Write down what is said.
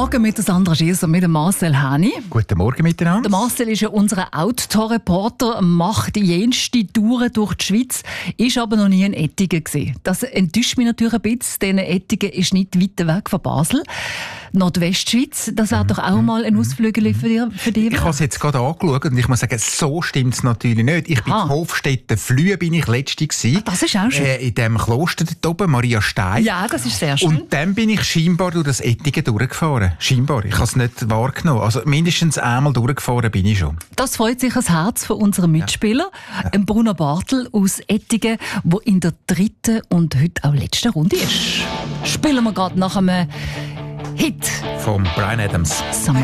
Morgen mit der Sandra Schieser, mit dem Marcel Häni. Guten Morgen miteinander. Der Marcel ist ja unser Outdoor-Reporter, macht jenste Touren durch die Schweiz, ist aber noch nie in Ettigen gewesen. Das enttäuscht mich natürlich ein bisschen, denn Ettigen ist nicht weit weg von Basel. Nordwestschweiz, das wäre doch auch mal ein Ausflug für dich. Ich habe es jetzt gerade angeschaut und ich muss sagen, so stimmt es natürlich nicht. Ich bin in Hofstetten Flühe, bin ich letzte gewesen. Das ist auch schön. In dem Kloster dort oben, Maria Stein. Ja, das ist sehr schön. Und dann bin ich scheinbar durch das Ettigen durchgefahren. Scheinbar. Ich habe es nicht wahrgenommen. Also mindestens einmal durchgefahren bin ich schon. Das freut sich das Herz von unserem Mitspieler, Bruno Bartel aus Ettigen, der in der 3. und heute auch letzten Runde ist. Spielen wir gerade nach einem Hit Von Bryan Adams.